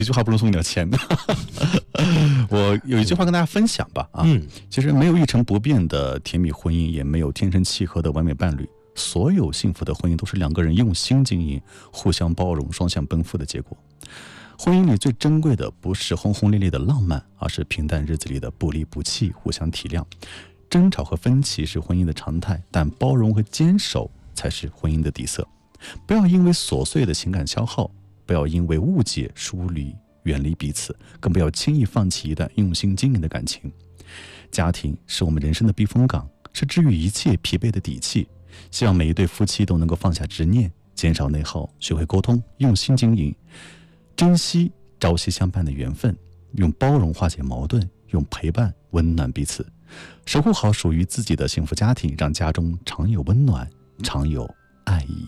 一句话不如送你点钱的。我有一句话跟大家分享吧其实没有一成不变的甜蜜婚姻，也没有天生契合的完美伴侣。所有幸福的婚姻都是两个人用心经营，互相包容，双向奔赴的结果。婚姻里最珍贵的不是轰轰烈烈的浪漫，而是平淡日子里的不离不弃，互相体谅。争吵和分歧是婚姻的常态，但包容和坚守才是婚姻的底色。不要因为琐碎的情感消耗，不要因为误解疏离远离彼此，更不要轻易放弃一段用心经营的感情。家庭是我们人生的避风港，是治愈一切疲惫的底气。希望每一对夫妻都能够放下执念，减少内耗，学会沟通，用心经营，珍惜朝夕相伴的缘分，用包容化解矛盾，用陪伴温暖彼此，守护好属于自己的幸福家庭，让家中常有温暖，常有爱意。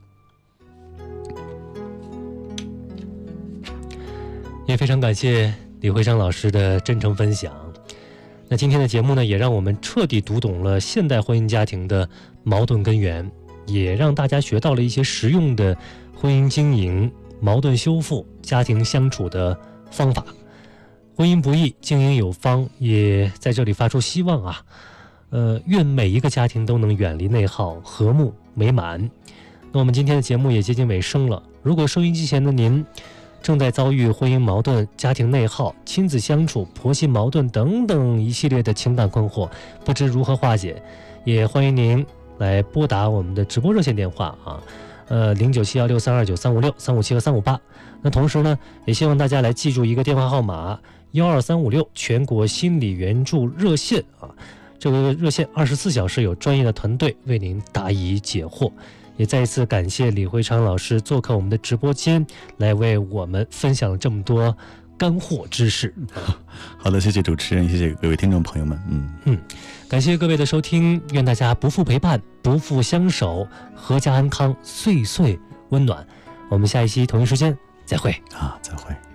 也非常感谢李慧珊老师的真诚分享。那今天的节目呢，也让我们彻底读懂了现代婚姻家庭的矛盾根源，也让大家学到了一些实用的婚姻经营、矛盾修复、家庭相处的方法。婚姻不易，经营有方，也在这里发出希望啊。愿每一个家庭都能远离内耗，和睦美满。那我们今天的节目也接近尾声了。如果收音机前的您正在遭遇婚姻矛盾、家庭内耗、亲子相处、婆媳矛盾等等一系列的情感困惑，不知如何化解，也欢迎您来拨打我们的直播热线电话09716329356357和358。那同时呢，也希望大家来记住一个电话号码12356，全国心理援助热线这个热线24小时有专业的团队为您答疑解惑。也再一次感谢李慧昌老师做客我们的直播间，来为我们分享了这么多干货知识。 好的，谢谢主持人，谢谢各位听众朋友们。 感谢各位的收听，愿大家不负陪伴，不负相守，阖家安康，岁岁温暖。我们下一期同一时间再会再会。